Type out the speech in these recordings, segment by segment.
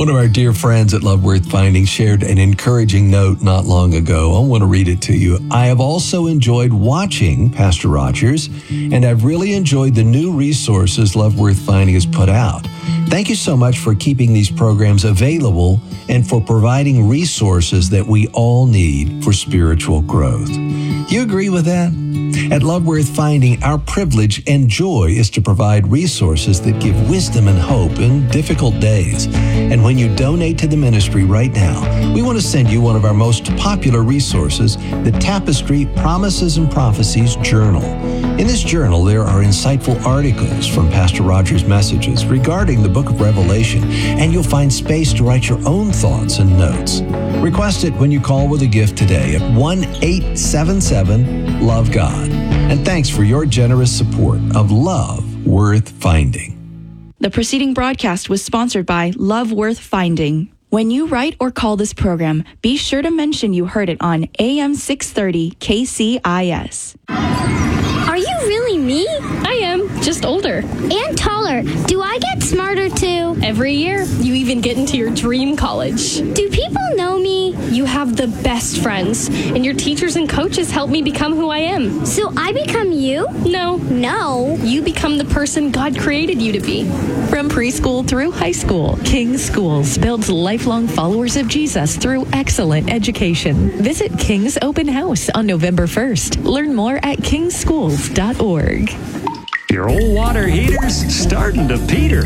One of our dear friends at Love Worth Finding shared an encouraging note not long ago. I want to read it to you. I have also enjoyed watching Pastor Rogers, and I've really enjoyed the new resources Love Worth Finding has put out. Thank you so much for keeping these programs available and for providing resources that we all need for spiritual growth. You agree with that? At Love Worth Finding, our privilege and joy is to provide resources that give wisdom and hope in difficult days. And when you donate to the ministry right now, we want to send you one of our most popular resources, the Tapestry Promises and Prophecies Journal. In this journal, there are insightful articles from Pastor Rogers' messages regarding the book of Revelation, and you'll find space to write your own thoughts and notes. Request it when you call with a gift today at 1-877-LOVE-GOD. And thanks for your generous support of Love Worth Finding. The preceding broadcast was sponsored by Love Worth Finding. When you write or call this program, be sure to mention you heard it on AM 630 KCIS. Are you really me? I am, just older. And taller. Do I get smarter too? Every year, you even get into your dream college. Do people know me? You have the best friends, and your teachers and coaches help me become who I am. So I become you? No. No. You become the person God created you to be. From preschool through high school, King's Schools builds lifelong followers of Jesus through excellent education. Visit King's Open House on November 1st. Learn more at kingschools.org. Your old water heater's starting to peter.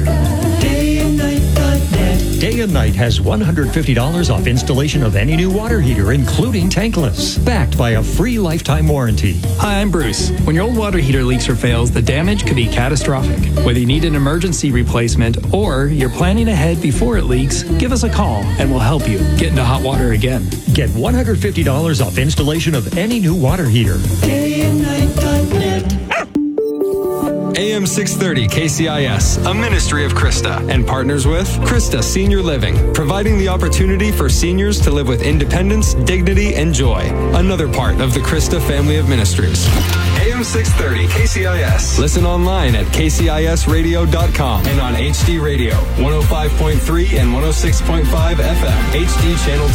Day and Night has $150 off installation of any new water heater, including tankless, backed by a free lifetime warranty. Hi, I'm Bruce. When your old water heater leaks or fails, the damage could be catastrophic. Whether you need an emergency replacement or you're planning ahead before it leaks, give us a call and we'll help you get into hot water again. Get $150 off installation of any new water heater. DayandNight.net. AM 630 KCIS, a ministry of Krista, and partners with Krista Senior Living, providing the opportunity for seniors to live with independence, dignity, and joy. Another part of the Krista family of ministries. AM 630 KCIS. Listen online at kcisradio.com and on HD Radio, 105.3 and 106.5 FM, HD Channel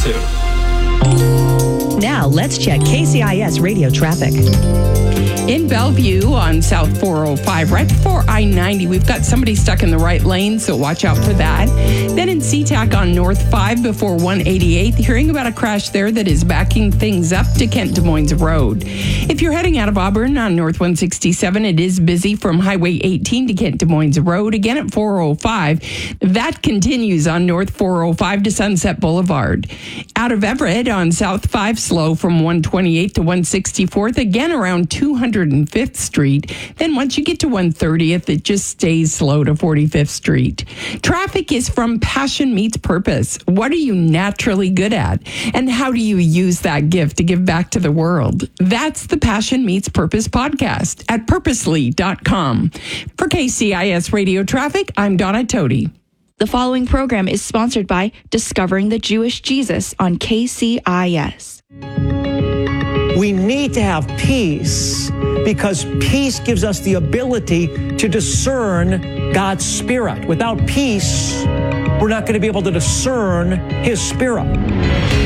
2. Now, let's check KCIS radio traffic. In Bellevue on South 405, right before I-90, we've got somebody stuck in the right lane, so watch out for that. Then in SeaTac on North 5 before 188, hearing about a crash there that is backing things up to Kent Des Moines Road. If you're heading out of Auburn on North 167, it is busy from Highway 18 to Kent Des Moines Road, again at 405. That continues on North 405 to Sunset Boulevard. Out of Everett on South 5, slow from 128 to 164th, again around 205th Street. Then once you get to 130th, it just stays slow to 45th Street. Traffic is from Passion Meets Purpose. What are you naturally good at? And how do you use that gift to give back to the world? That's the Passion Meets Purpose podcast at purposely.com. For KCIS Radio Traffic, I'm Donna Toti. The following program is sponsored by Discovering the Jewish Jesus on KCIS. We need to have peace because peace gives us the ability to discern God's Spirit. Without peace, we're not going to be able to discern His Spirit.